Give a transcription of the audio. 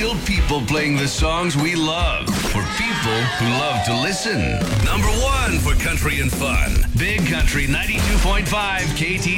real people playing the songs we love for people who love to listen. Number 1 for country and fun. Big Country 92.5 KT.